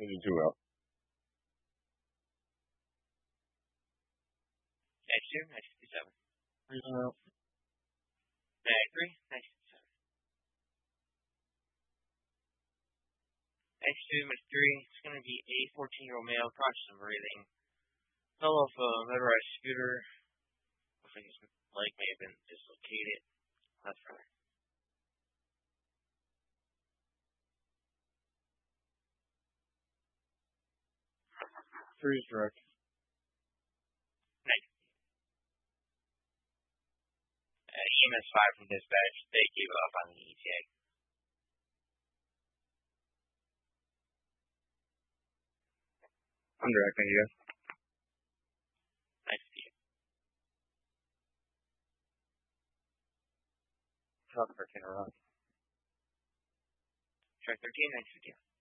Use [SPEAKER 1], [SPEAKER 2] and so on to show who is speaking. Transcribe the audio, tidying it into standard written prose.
[SPEAKER 1] Engine 2 out.
[SPEAKER 2] X2, 957.
[SPEAKER 1] Engine out.
[SPEAKER 2] 93, 957. X2, X3, it's going to be a 14-year-old male, conscious and breathing. Fell off a motorized scooter. Looks like his leg may have been dislocated. That's right.
[SPEAKER 1] Three is direct.
[SPEAKER 2] EMS 5 from dispatch, they gave it up on the ETA.
[SPEAKER 1] I'm direct, thank you guys.
[SPEAKER 2] Nice to see you.
[SPEAKER 1] Truck 13 around.
[SPEAKER 2] Track 13, nice to see you.